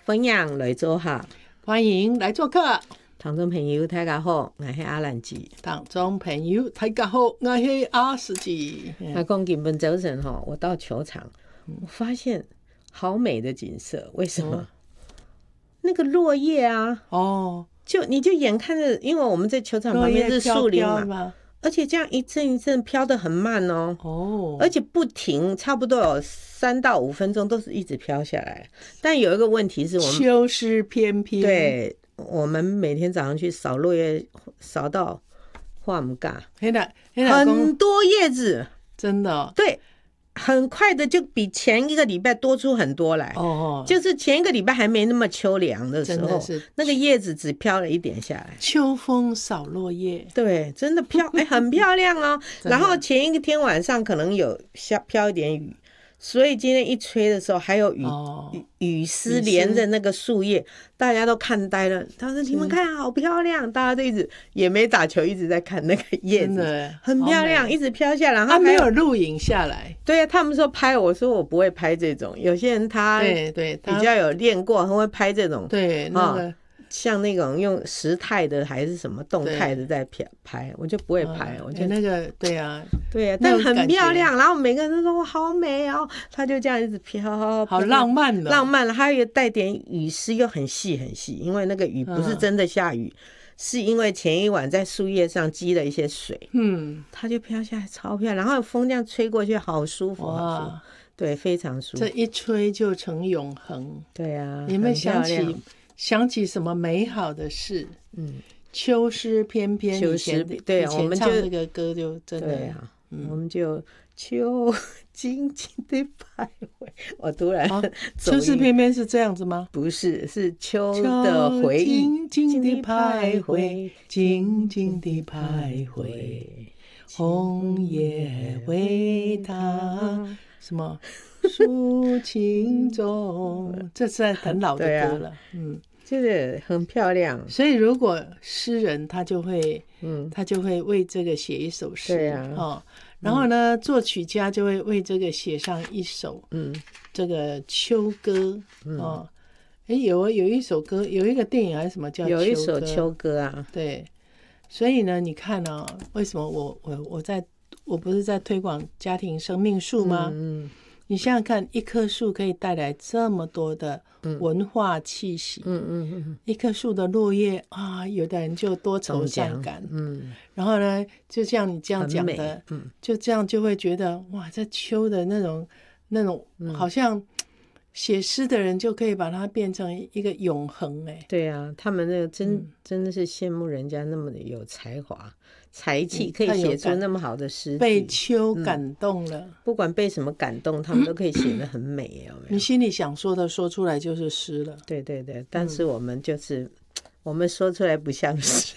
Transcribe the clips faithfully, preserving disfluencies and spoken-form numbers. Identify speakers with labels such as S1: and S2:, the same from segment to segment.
S1: 分享来做客，
S2: 欢迎来做客。
S1: 听众朋友大家好，我是阿兰姐。
S2: 听众朋友大家好，我是阿斯姐。
S1: 那讲今本早晨哈，我到球场，我发现好美的景色。为什么？哦、那个落叶啊，哦，就你就眼看着，因为我们在球场旁边是树林嘛。飘飘而且这样一阵一阵飘得很慢哦，哦，而且不停，差不多有三到五分钟都是一直飘下来。但有一个问题是我们
S2: 秋湿翩翩，
S1: 对，我们每天早上去扫落叶，扫到化不嘎，很多叶子，
S2: 真的、哦，
S1: 对。很快的就比前一个礼拜多出很多来，哦，就是前一个礼拜还没那么秋凉的时候，那个叶子只飘了一点下来。
S2: 秋风扫落叶，
S1: 对，真的飘，哎、欸，很漂亮哦。然后前一天晚上可能有下飘一点雨，所以今天一吹的时候还有雨、哦、雨丝连着那个树叶，大家都看呆了。他说：“你们看，好漂亮！”大家都一直也没打球，一直在看那个叶子，很漂亮，一直飘下来。
S2: 他没有录影下来。
S1: 对啊，他们说拍，我说我不会拍这种。有些人他
S2: 对对
S1: 比较有练过，他会拍这种。
S2: 对，那个。哦
S1: 像那种用时态的还是什么动态的在拍，我就不会拍。我就、
S2: 欸、那个对啊，
S1: 对啊，但很漂亮。然后每个人都说好美哦，他就这样一直飘，
S2: 好浪漫的、哦，
S1: 浪漫了。还有带点雨丝，又很细很细，因为那个雨不是真的下雨，嗯、是因为前一晚在树叶上积了一些水，嗯，它就飘下来，超漂亮。然后风这样吹过去，好舒服，好舒服，对，非常舒服。
S2: 这一吹就成永恒。
S1: 对啊，
S2: 你们想起？想起什么美好的事？嗯，秋湿翩翩，
S1: 秋湿对啊，我们
S2: 唱这个歌就真的
S1: 对啊，嗯、我们就秋静静的徘徊。我突然、哦、
S2: 秋湿翩翩是这样子吗？
S1: 不是，是秋的回忆，
S2: 静静的徘徊，静静的徘徊，红叶为他什么？抒情中，这是很老的歌了，啊、嗯，
S1: 就是很漂亮。
S2: 所以如果诗人他就会，嗯，他就会为这个写一首诗，
S1: 对啊，
S2: 哦，然后呢，嗯、作曲家就会为这个写上一首，嗯，这个秋歌，嗯、哦，哎，有有一首歌，有一个电影还是什么叫秋歌？
S1: 有一首秋歌啊，
S2: 对，所以呢，你看呢、哦，为什么我我我在我不是在推广家庭生命树吗？嗯。嗯你想想看，一棵树可以带来这么多的文化气息。嗯嗯嗯，一棵树的落叶啊，有的人就多愁善感。嗯，然后呢，就像你这样讲的，嗯，就这样就会觉得哇，这秋的那种那种，嗯、好像写诗的人就可以把它变成一个永恒。哎，
S1: 对啊，他们那个真、嗯、真的是羡慕人家那么的有才华。才气可以写出那么好的诗句，
S2: 被秋感动了、嗯，
S1: 不管被什么感动，他们都可以写得很美，有没有？
S2: 你心里想说的说出来就是诗了。
S1: 对对对，但是我们就是、嗯、我们说出来不像诗，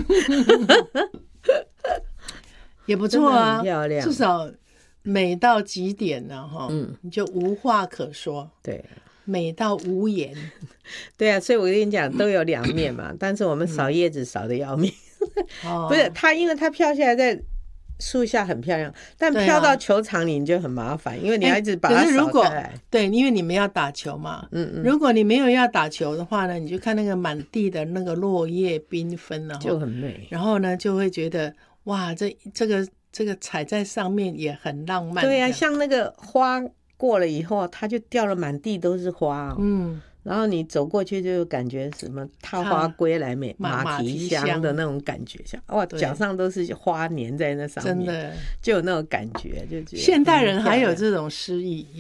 S2: 也不错啊，
S1: 很漂亮，
S2: 至少美到极点了哈，嗯，你就无话可说，
S1: 对。
S2: 美到无言，
S1: 对啊，所以我跟你讲，都有两面嘛。但是我们扫叶子扫的要命，嗯、不是它，因为它飘下来在树下很漂亮，但飘到球场里你就很麻烦，因为你要一直把它扫开来。
S2: 对，因为你们要打球嘛，嗯嗯。如果你没有要打球的话呢，你就看那个满地的那个落叶缤纷了，
S1: 就很美。
S2: 然后呢，就会觉得哇，这这个这个踩在上面也很浪漫。
S1: 对啊，像那个花。过了以后，它就掉了满地都是花哦。嗯，然后你走过去就感觉什么踏花归来美马蹄香的那种感觉，像哇，脚上都是花粘在那上面，
S2: 真的
S1: 就有那种感觉，就觉得
S2: 现代人还有这种诗意。